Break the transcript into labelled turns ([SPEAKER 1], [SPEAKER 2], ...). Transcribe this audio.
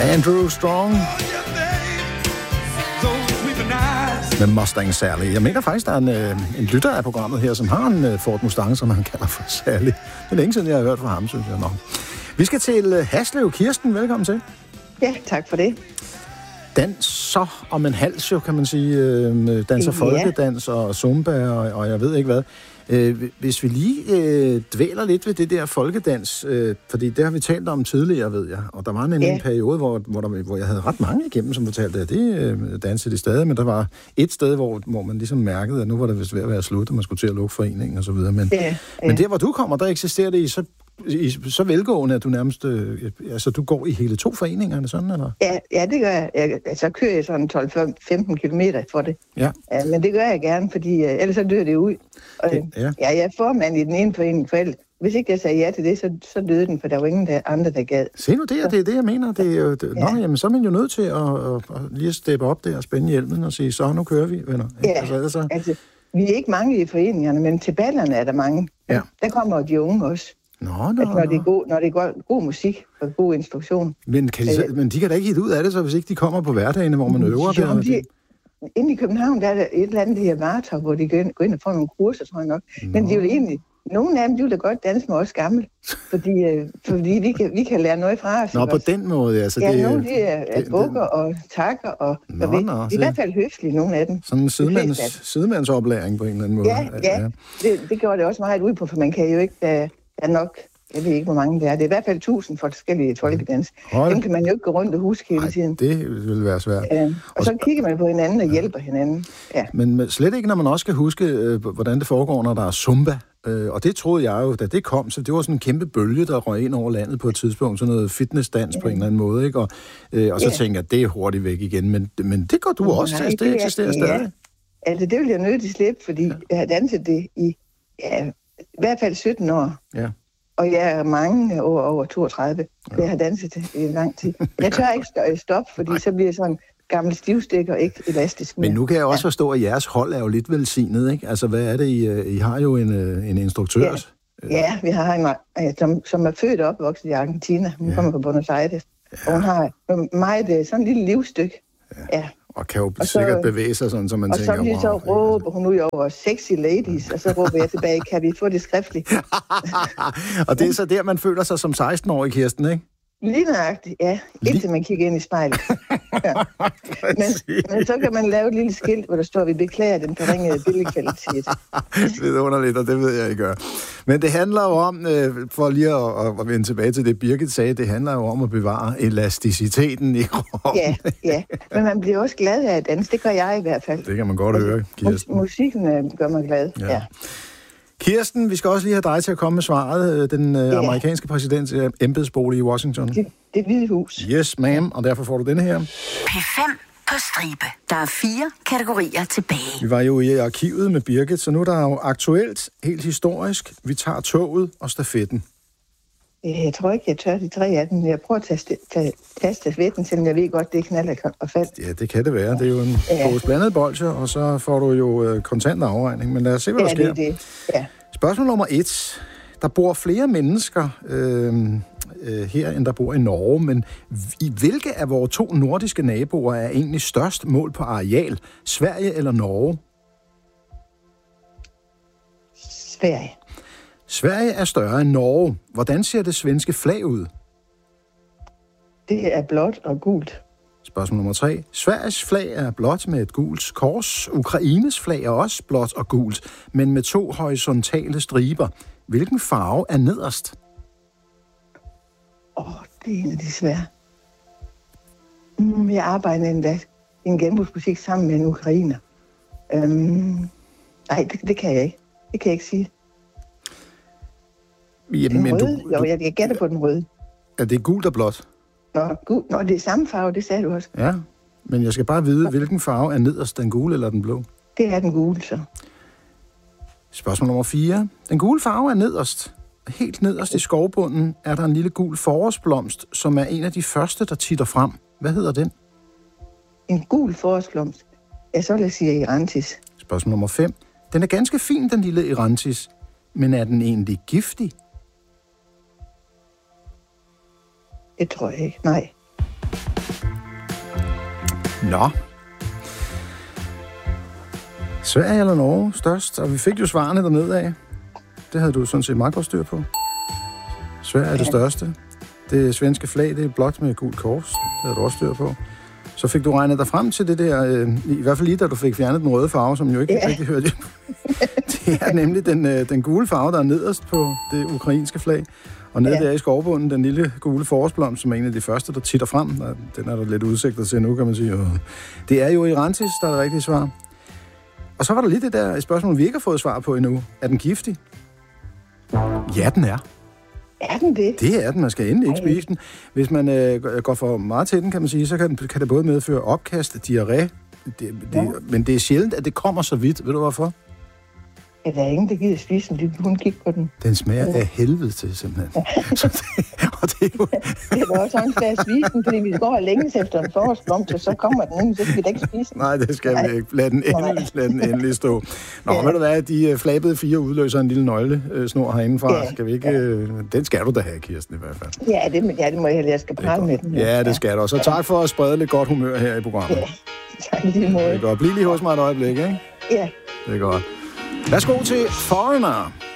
[SPEAKER 1] Andrew Strong med Mustang Sally. Jeg mener faktisk, der er en lytter af programmet her, som har en Ford Mustang, som han kalder for Sally. Det er længe siden, jeg har hørt fra ham, synes jeg nok. Vi skal til Haslev. Kirsten, velkommen til.
[SPEAKER 2] Ja, tak for det.
[SPEAKER 1] Danser om en hals, jo, kan man sige. Danser folkedans og zumba og jeg ved ikke hvad. Hvis vi lige dvæler lidt ved det der folkedans, fordi det har vi talt om tidligere, ved jeg, og der var en periode, hvor jeg havde ret mange igennem, som fortalte, at det dansede de stadig, men der var et sted, hvor man ligesom mærkede, at nu var det vist ved at være slut, og man skulle til at lukke foreningen og så videre. Men der, hvor du kommer, der eksisterer det så velgående, at du nærmest, altså du går i hele 2 foreningerne, sådan, eller?
[SPEAKER 2] Ja, det gør jeg. Så kører jeg sådan 12-15 kilometer for det. Ja. Men det gør jeg gerne, fordi ellers så dør det ud. Og, jeg er formand i den ene forening for ellers. Hvis ikke jeg sagde ja til det, så døde den, for der var ingen andre, der gad.
[SPEAKER 1] Se nu det er det, jeg mener. Det er jo, jamen, så er man jo nødt til at lige steppe op der og spænde hjelmen og sige, så nu kører vi, venner.
[SPEAKER 2] Ja, altså, vi er ikke mange i foreningerne, men til ballerne er der mange. Ja. Der kommer de unge også. Når det er god musik og god instruktion.
[SPEAKER 1] Men de kan da ikke hit ud af det, så hvis ikke de kommer på hverdagene, hvor man øver der?
[SPEAKER 2] Inde i København, der er der et eller andet, der her Vartov, hvor de går ind og får nogle kurser, tror jeg nok. Men de er jo egentlig, nogle af dem, de vil da godt danse med os gamle, fordi vi kan lære noget fra os.
[SPEAKER 1] Nå, på den måde, altså.
[SPEAKER 2] Ja, nogle de er bukker og takker, og de er i hvert fald høflige, nogle af dem.
[SPEAKER 1] Sådan en sidemandsoplæring på en eller anden måde.
[SPEAKER 2] Ja. Det gjorde det også meget ud på, for man kan jo ikke, der er nok. Jeg ved ikke, hvor mange det er. Det er i hvert fald 1000 forskellige folkedans. Dem kan man jo ikke gå rundt og huske hele tiden.
[SPEAKER 1] Det vil være svært.
[SPEAKER 2] Og så kigger man på hinanden og hjælper hinanden. Ja.
[SPEAKER 1] Men slet ikke, når man også skal huske, hvordan det foregår, når der er zumba. Og det troede jeg jo, da det kom, så det var sådan en kæmpe bølge, der røg ind over landet på et tidspunkt. Sådan noget fitnessdans på en eller anden måde, ikke? Og så tænker jeg, det er hurtigt væk igen. Men det går du også til, det eksisterer stadig.
[SPEAKER 2] Altså, det vil jeg nødt til slippe, fordi jeg har danset det i hvert fald 17 år. Ja. Og jeg er mange år over 32, så jeg har danset det i en lang tid. Jeg tør ikke stoppe, fordi så bliver jeg sådan gammel stivstik og ikke elastisk mere.
[SPEAKER 1] Men nu kan jeg også forstå, at jeres hold er jo lidt velsignet, ikke? Altså, hvad er det, I har jo en instruktør?
[SPEAKER 2] Ja, vi har en, som er født og opvokset i Argentina. Hun kommer fra Buenos Aires. Og hun har meget sådan et lille livsstykke. Ja.
[SPEAKER 1] Og kan jo sikkert bevæge sig sådan, som man tænker.
[SPEAKER 2] Og så råber hun ud over sexy ladies, og så råber jeg tilbage, kan vi få det skriftligt?
[SPEAKER 1] Og det er så der, man føler sig som 16-årig, Kirsten, ikke?
[SPEAKER 2] Lige nøjagtigt, ja. Indtil man kigger ind i spejlet. Ja. Men så kan man lave et lille skilt, hvor der står, vi beklager den forringede billedkvalitet.
[SPEAKER 1] Det er underligt, og det ved jeg ikke. Men det handler jo om, for lige at vende tilbage til det, Birgit sagde, det handler jo om at bevare elasticiteten i kroppen.
[SPEAKER 2] Ja. Men man bliver også glad af at danse. Det gør jeg i hvert fald.
[SPEAKER 1] Det kan man godt høre, Kirsten.
[SPEAKER 2] Musikken gør mig glad, ja.
[SPEAKER 1] Kirsten, vi skal også lige have dig til at komme med svaret. Den amerikanske præsidents embedsbolig i Washington.
[SPEAKER 2] Det Hvide Hus.
[SPEAKER 1] Yes, ma'am. Og derfor får du denne her.
[SPEAKER 3] P5 på stribe. Der er 4 kategorier tilbage.
[SPEAKER 1] Vi var jo i arkivet med Birgit, så nu er der jo aktuelt, helt historisk. Vi tager toget og stafetten.
[SPEAKER 2] Jeg tror ikke, jeg tør de 3 af dem. Jeg prøver at tage stafetten, selvom jeg ved godt, det er knald og fald.
[SPEAKER 1] Ja, det kan det være. Det er jo en pose blandet bolsje, og så får du jo kontant afregning. Men lad os se, hvad der sker.
[SPEAKER 2] Det. Ja.
[SPEAKER 1] Spørgsmål nummer 1. Der bor flere mennesker her, end der bor i Norge, men i hvilke af vores 2 nordiske naboer er egentlig størst mål på areal? Sverige eller Norge?
[SPEAKER 2] Sverige.
[SPEAKER 1] Sverige er større end Norge. Hvordan ser det svenske flag ud?
[SPEAKER 2] Det er blåt og gult.
[SPEAKER 1] Spørgsmål nummer 3. Sveriges flag er blåt med et gult kors. Ukraines flag er også blåt og gult, men med 2 horisontale striber. Hvilken farve er nederst?
[SPEAKER 2] Det er en af de svære. Jeg arbejder endda i en genbrugsbutik sammen med en ukrainer. Nej, det kan jeg ikke. Det kan jeg ikke sige.
[SPEAKER 1] Jamen,
[SPEAKER 2] den røde? Jo, jeg gætter på den røde.
[SPEAKER 1] Er det gult og blåt?
[SPEAKER 2] Nå, det er samme farve, det sagde du også.
[SPEAKER 1] Ja, men jeg skal bare vide, hvilken farve er nederst, den gule eller den blå?
[SPEAKER 2] Det er den gule, så.
[SPEAKER 1] Spørgsmål nummer 4. Den gule farve er nederst. Helt nederst i skovbunden er der en lille gul forårsblomst, som er en af de første, der titter frem. Hvad hedder den?
[SPEAKER 2] En gul forårsblomst? Ja, så vil jeg sige Erantis.
[SPEAKER 1] Spørgsmål nummer 5. Den er ganske fin, den lille Erantis. Men er den egentlig giftig?
[SPEAKER 2] Det tror jeg ikke, nej.
[SPEAKER 1] Nå. Sverige eller Norge størst? Og vi fik jo svarene dernede af. Det havde du sådan set meget godt styr på. Sverige er det største. Det svenske flag, det er blåt med gult kors. Det havde du også styr på. Så fik du regnet dig frem til det der, i hvert fald lige da du fik fjernet den røde farve, som jo ikke rigtig hørte. Det er nemlig den gule farve, der er nederst på det ukrainske flag. Og nede der i skovbunden, den lille gule forårsblomst, som er en af de første, der titter frem. Den er der lidt udsigter til nu, kan man sige. Det er jo Irantis, der er det rigtige svar. Og så var der lige det der spørgsmål, vi ikke har fået svar på endnu. Er den giftig? Ja, den er.
[SPEAKER 2] Er den det?
[SPEAKER 1] Det er den. Man skal endelig ikke spise den. Hvis man går for meget til den, kan man sige, så kan det både medføre opkast, diarré. Men det er sjældent, at det kommer så vidt. Ved du hvorfor?
[SPEAKER 2] Ja, der er ingen, der gider spise den. De kun kigge på den.
[SPEAKER 1] Den smager af helvede til, simpelthen. Og det er jo...
[SPEAKER 2] Det er også sådan, at spise den, fordi vi går længes efter en forårsblomst, og så kommer den ind, så skal vi da ikke spise den.
[SPEAKER 1] Nej, det skal vi ikke. Lad den endelig stå. Nå, ved du hvad, de flabede 4 udløser en lille nøglesnor herindefra. Ja. Skal vi ikke... Den skal du da have, Kirsten, i hvert fald.
[SPEAKER 2] Ja, det må jeg. Jeg skal prale med den.
[SPEAKER 1] Ja, det skal du. Så tak for at sprede lidt godt humør her i programmet.
[SPEAKER 2] Ja, tak i lige måde.
[SPEAKER 1] Det er godt. Bliv lige hos mig et øjeblik, ikke?
[SPEAKER 2] Ja.
[SPEAKER 1] Det er godt. Værsgo til Foreigner.